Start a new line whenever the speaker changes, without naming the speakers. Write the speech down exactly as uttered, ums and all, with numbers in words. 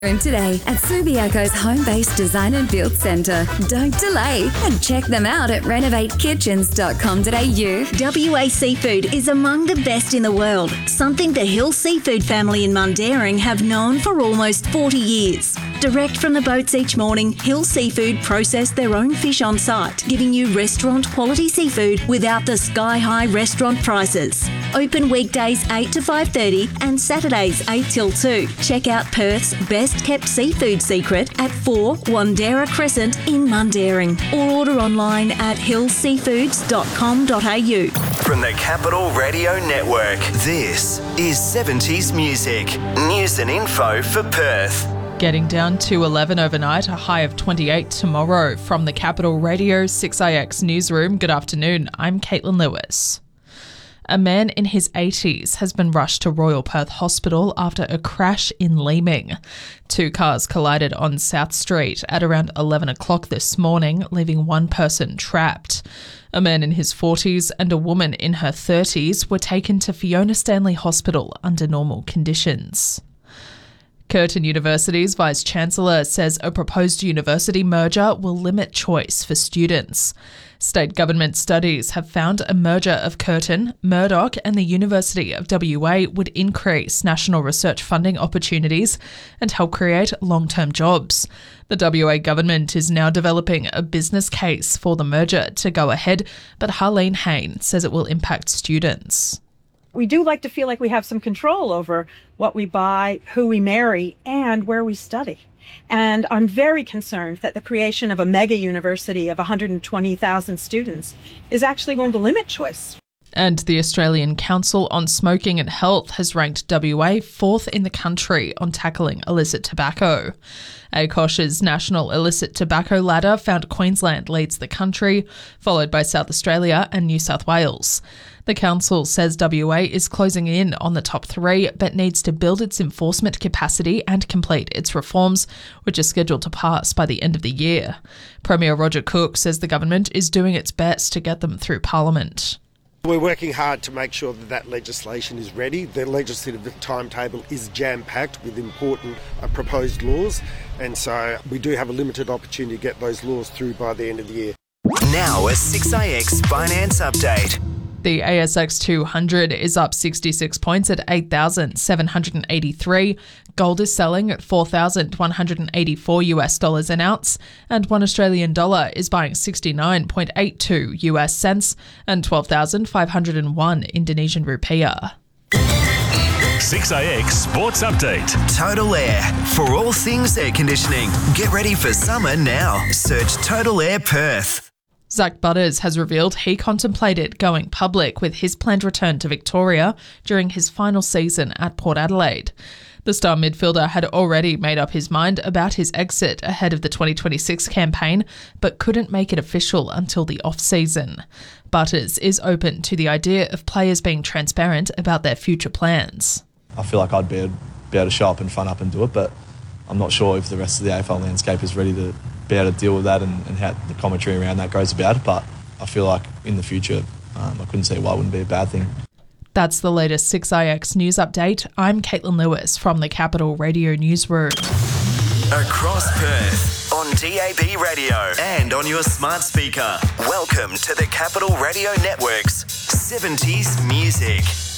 Today at Subiaco's home-based design and build centre. Don't delay and check them out at renovate kitchens dot com dot a u.
W A Seafood is among the best in the world, something the Hill Seafood family in Mundaring have known for almost forty years. Direct from the boats each morning, Hill Seafood process their own fish on site, giving you restaurant-quality seafood without the sky-high restaurant prices. Open weekdays eight to five thirty and Saturdays eight till two. Check out Perth's best-kept seafood secret at four Wandera Crescent in Mundaring, or order online at hill seafoods dot com dot a u.
From the Capital Radio Network, this is seventies Music. News and info for Perth.
Getting down to eleven overnight, a high of twenty-eight tomorrow. From the Capital Radio six I X newsroom, good afternoon, I'm Caitlin Lewis. A man in his eighties has been rushed to Royal Perth Hospital after a crash in Leeming. Two cars collided on South Street at around eleven o'clock this morning, leaving one person trapped. A man in his forties and a woman in her thirties were taken to Fiona Stanley Hospital under normal conditions. Curtin University's Vice-Chancellor says a proposed university merger will limit choice for students. State government studies have found a merger of Curtin, Murdoch and the University of W A would increase national research funding opportunities and help create long-term jobs. The W A government is now developing a business case for the merger to go ahead, but Harleen Hain says it will impact students.
We do like to feel like we have some control over what we buy, who we marry, and where we study. And I'm very concerned that the creation of a mega university of one hundred twenty thousand students is actually going to limit choice.
And the Australian Council on Smoking and Health has ranked W A fourth in the country on tackling illicit tobacco. ACOSH's National Illicit Tobacco Ladder found Queensland leads the country, followed by South Australia and New South Wales. The council says W A is closing in on the top three, but needs to build its enforcement capacity and complete its reforms, which are scheduled to pass by the end of the year. Premier Roger Cook says the government is doing its best to get them through Parliament.
We're working hard to make sure that that legislation is ready. The legislative timetable is jam-packed with important uh, proposed laws, and so we do have a limited opportunity to get those laws through by the end of the year.
Now a six I X finance update.
The A S X two hundred is up sixty-six points at eight thousand seven hundred eighty-three. Gold is selling at four thousand one hundred eighty-four US dollars an ounce, and one Australian dollar is buying sixty-nine point eight two US cents and twelve thousand five hundred one Indonesian rupiah.
six I X Sports Update.
Total Air. For all things air conditioning, get ready for summer now. Search Total Air Perth.
Zach Butters has revealed he contemplated going public with his planned return to Victoria during his final season at Port Adelaide. The star midfielder had already made up his mind about his exit ahead of the twenty twenty-six campaign, but couldn't make it official until the off-season. Butters is open to the idea of players being transparent about their future plans.
I feel like I'd be able, be able to show up and front up and do it, but I'm not sure if the rest of the A F L landscape is ready to be able to deal with that and, and how the commentary around that goes about it. But I feel like in the future, um, I couldn't see why it wouldn't be a bad thing.
That's the latest six I X news update. I'm Caitlin Lewis from the Capital Radio newsroom.
Across Perth, on D A B radio and on your smart speaker. Welcome to the Capital Radio Network's seventies Music.